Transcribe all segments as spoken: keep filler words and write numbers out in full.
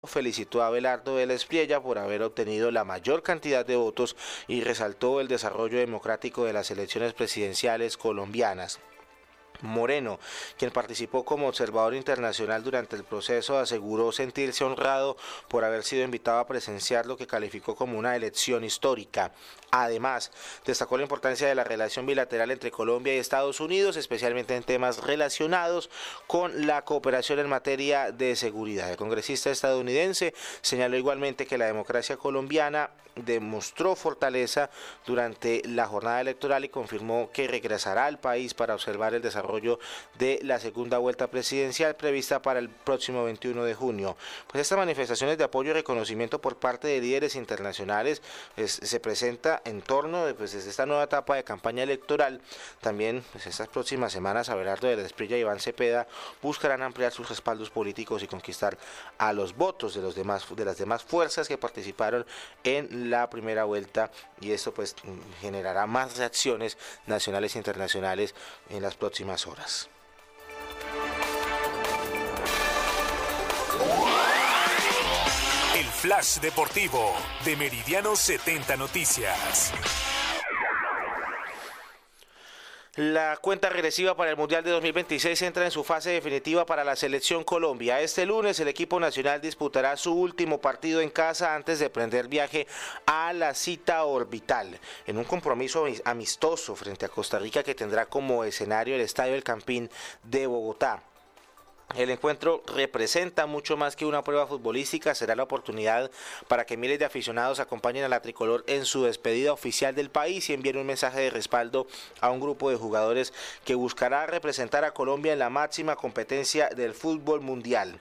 Felicitó a Abelardo Vélez Priella por haber obtenido la mayor cantidad de votos y resaltó el desarrollo democrático de las elecciones presidenciales colombianas. Moreno, quien participó como observador internacional durante el proceso, aseguró sentirse honrado por haber sido invitado a presenciar lo que calificó como una elección histórica. Además, destacó la importancia de la relación bilateral entre Colombia y Estados Unidos, especialmente en temas relacionados con la cooperación en materia de seguridad. El congresista estadounidense señaló igualmente que la democracia colombiana demostró fortaleza durante la jornada electoral y confirmó que regresará al país para observar el desarrollo de la segunda vuelta presidencial prevista para el próximo veintiuno de junio. Pues estas manifestaciones de apoyo y reconocimiento por parte de líderes internacionales pues, se presenta en torno de pues, esta nueva etapa de campaña electoral. También pues, estas próximas semanas Abelardo Vélez Priella y Iván Cepeda buscarán ampliar sus respaldos políticos y conquistar a los votos de los demás de las demás fuerzas que participaron en la primera vuelta, y esto pues generará más reacciones nacionales e internacionales en las próximas horas. El Flash Deportivo de Meridiano setenta Noticias. La cuenta regresiva para el Mundial de dos mil veintiséis entra en su fase definitiva para la Selección Colombia. Este lunes el equipo nacional disputará su último partido en casa antes de emprender viaje a la cita orbital, en un compromiso amistoso frente a Costa Rica que tendrá como escenario el Estadio El Campín de Bogotá. El encuentro representa mucho más que una prueba futbolística, será la oportunidad para que miles de aficionados acompañen a la tricolor en su despedida oficial del país y envíen un mensaje de respaldo a un grupo de jugadores que buscará representar a Colombia en la máxima competencia del fútbol mundial.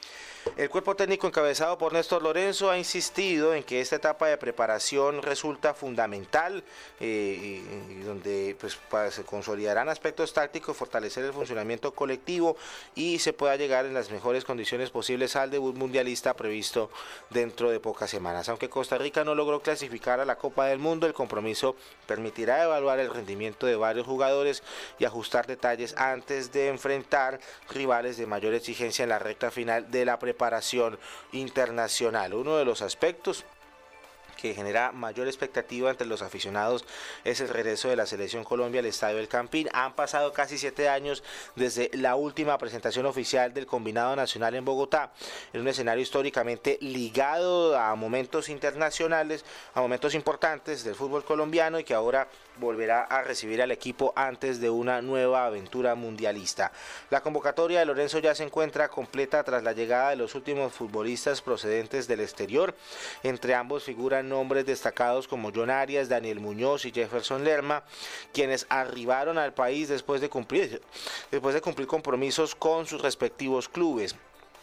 El cuerpo técnico encabezado por Néstor Lorenzo ha insistido en que esta etapa de preparación resulta fundamental, eh, y, y donde pues, se consolidarán aspectos tácticos, fortalecer el funcionamiento colectivo y se pueda llegar en las mejores condiciones posibles al debut mundialista previsto dentro de pocas semanas. Aunque Costa Rica no logró clasificar a la Copa del Mundo, el compromiso permitirá evaluar el rendimiento de varios jugadores y ajustar detalles antes de enfrentar rivales de mayor exigencia en la recta final de la preparación preparación internacional. Uno de los aspectos que genera mayor expectativa entre los aficionados es el regreso de la Selección Colombia al Estadio El Campín. Han pasado casi siete años desde la última presentación oficial del combinado nacional en Bogotá, en un escenario históricamente ligado a momentos internacionales, a momentos importantes del fútbol colombiano, y que ahora volverá a recibir al equipo antes de una nueva aventura mundialista. La convocatoria de Lorenzo ya se encuentra completa tras la llegada de los últimos futbolistas procedentes del exterior. Entre ambos figuran nombres destacados como John Arias, Daniel Muñoz y Jefferson Lerma, quienes arribaron al país después de cumplir, después de cumplir compromisos con sus respectivos clubes.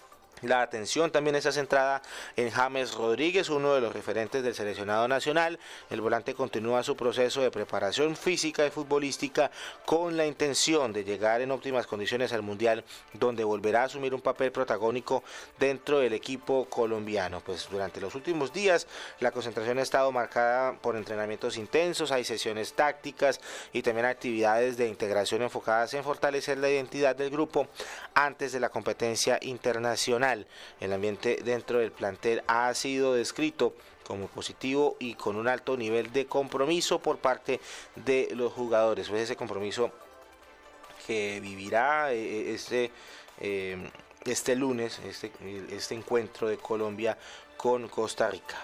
La atención también está centrada en James Rodríguez, uno de los referentes del seleccionado nacional. El volante continúa su proceso de preparación física y futbolística con la intención de llegar en óptimas condiciones al Mundial, donde volverá a asumir un papel protagónico dentro del equipo colombiano. Pues durante los últimos días la concentración ha estado marcada por entrenamientos intensos, hay sesiones tácticas y también actividades de integración enfocadas en fortalecer la identidad del grupo antes de la competencia internacional. El ambiente dentro del plantel ha sido descrito como positivo y con un alto nivel de compromiso por parte de los jugadores. Pues ese compromiso que vivirá este, este lunes, este, este encuentro de Colombia con Costa Rica.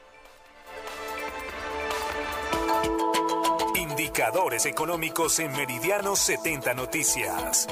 Indicadores económicos en Meridiano setenta Noticias.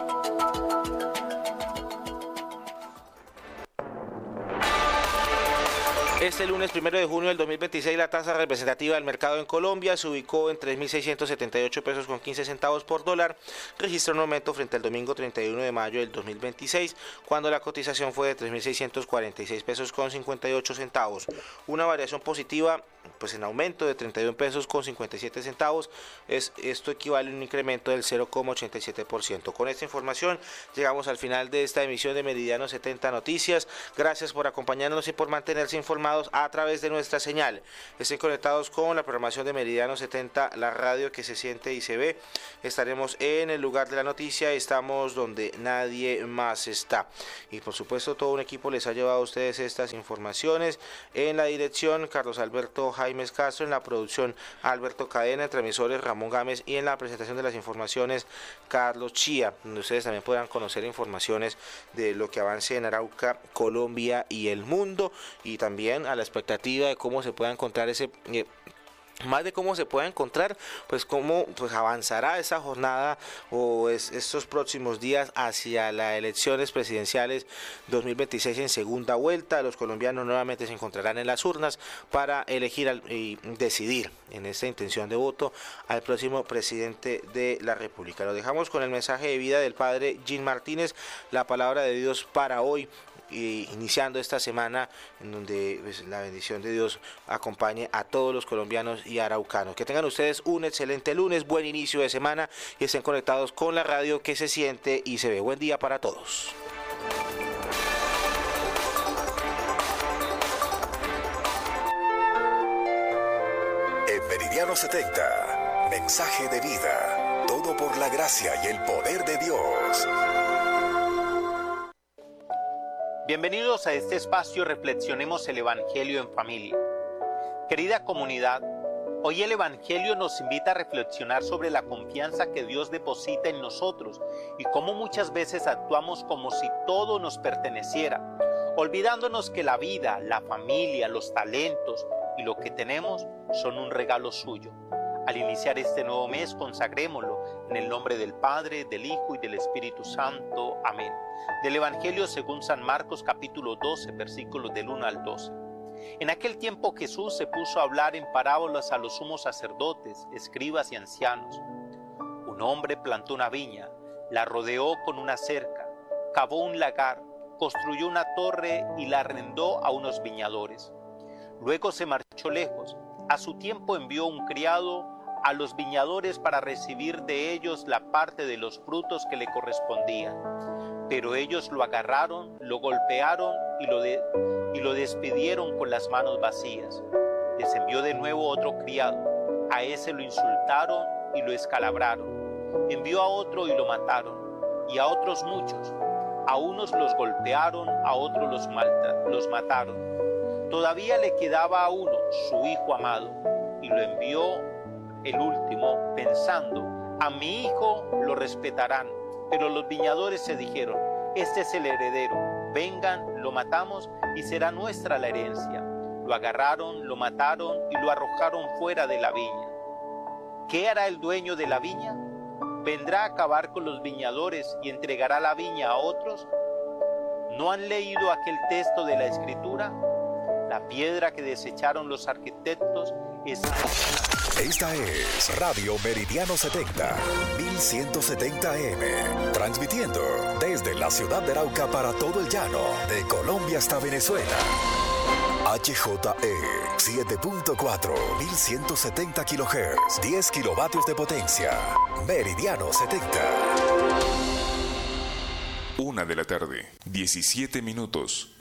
Este lunes primero de junio del dos mil veintiséis la tasa representativa del mercado en Colombia se ubicó en tres mil seiscientos setenta y ocho pesos con quince centavos por dólar, registró un aumento frente al domingo treinta y uno de mayo del dos mil veintiséis, cuando la cotización fue de tres mil seiscientos cuarenta y seis pesos con cincuenta y ocho centavos, una variación positiva pues en aumento de treinta y un pesos con cincuenta y siete centavos. Es, esto equivale a un incremento del cero coma ochenta y siete por ciento. Con esta información llegamos al final de esta emisión de Meridiano setenta Noticias. Gracias por acompañarnos y por mantenerse informados a través de nuestra señal. Estén conectados con la programación de Meridiano setenta, la radio que se siente y se ve. Estaremos en el lugar de la noticia, estamos donde nadie más está. Y por supuesto todo un equipo les ha llevado a ustedes estas informaciones. En la dirección Carlos Alberto Jaimes Castro, en la producción Alberto Cadena, en transmisores Ramón Gámez y en la presentación de las informaciones Carlos Chía, donde ustedes también podrán conocer informaciones de lo que avance en Arauca, Colombia y el mundo, y también a la expectativa de cómo se pueda encontrar ese... Eh, más de cómo se pueda encontrar, pues cómo pues avanzará esa jornada o es, estos próximos días hacia las elecciones presidenciales dos mil veintiséis en segunda vuelta. Los colombianos nuevamente se encontrarán en las urnas para elegir al, y decidir en esta intención de voto al próximo presidente de la República. Lo dejamos con el mensaje de vida del padre Jean Martínez, la palabra de Dios para hoy, y iniciando esta semana en donde pues, la bendición de Dios acompañe a todos los colombianos y araucanos. Que tengan ustedes un excelente lunes, buen inicio de semana y estén conectados con la radio que se siente y se ve. Buen día para todos. En Meridiano setenta, mensaje de vida, todo por la gracia y el poder de Dios. Bienvenidos a este espacio Reflexionemos el Evangelio en Familia. Querida comunidad, hoy el Evangelio nos invita a reflexionar sobre la confianza que Dios deposita en nosotros y cómo muchas veces actuamos como si todo nos perteneciera, olvidándonos que la vida, la familia, los talentos y lo que tenemos son un regalo suyo. Al iniciar este nuevo mes, consagrémoslo en el nombre del Padre, del Hijo y del Espíritu Santo. Amén. Del Evangelio según San Marcos, capítulo doce, versículos del uno al doce. En aquel tiempo Jesús se puso a hablar en parábolas a los sumos sacerdotes, escribas y ancianos. Un hombre plantó una viña, la rodeó con una cerca, cavó un lagar, construyó una torre y la arrendó a unos viñadores. Luego se marchó lejos. A su tiempo envió un criado a los viñadores para recibir de ellos la parte de los frutos que le correspondían. Pero ellos lo agarraron, lo golpearon y lo, de, y lo despidieron con las manos vacías. Les envió de nuevo otro criado. A ese lo insultaron y lo escalabraron. Envió a otro y lo mataron. Y a otros muchos. A unos los golpearon, a otros los, malta, los mataron. Todavía le quedaba a uno, su hijo amado, y lo envió el último, pensando, a mi hijo lo respetarán. Pero los viñadores se dijeron, este es el heredero, vengan, lo matamos y será nuestra la herencia. Lo agarraron, lo mataron y lo arrojaron fuera de la viña. ¿Qué hará el dueño de la viña? ¿Vendrá a acabar con los viñadores y entregará la viña a otros? ¿No han leído aquel texto de la Escritura? La piedra que desecharon los arquitectos es... Esta es Radio Meridiano setenta, mil ciento setenta A M, transmitiendo desde la ciudad de Arauca para todo el llano, de Colombia hasta Venezuela. H J E siete punto cuatro, mil ciento setenta kilohertz, diez kilovatios de potencia. Meridiano setenta. Una de la tarde, diecisiete minutos.